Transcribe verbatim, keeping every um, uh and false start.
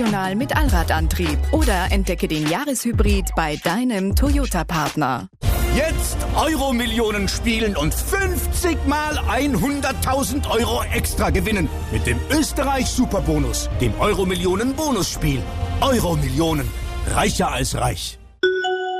mit Allradantrieb oder entdecke den Jahreshybrid bei deinem Toyota-Partner. Jetzt Euro-Millionen spielen und fünfzig mal hunderttausend Euro extra gewinnen mit dem Österreich-Superbonus, dem Euro-Millionen-Bonusspiel. Euro-Millionen, reicher als reich.